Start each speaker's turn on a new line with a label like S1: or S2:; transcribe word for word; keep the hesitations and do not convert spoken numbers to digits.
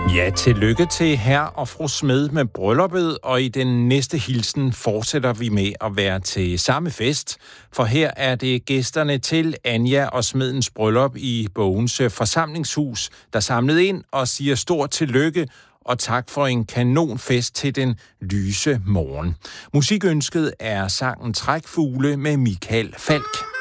S1: Ja, tillykke til herr og fru Smed med brylluppet, og i den næste hilsen fortsætter vi med at være til samme fest, for her er det gæsterne til Anja og Smedens bryllup i Bogens forsamlingshus, der samlede ind og siger stort tillykke og tak for en kanonfest til den lyse morgen. Musikønsket er sangen Trækfugle med Michael Falk.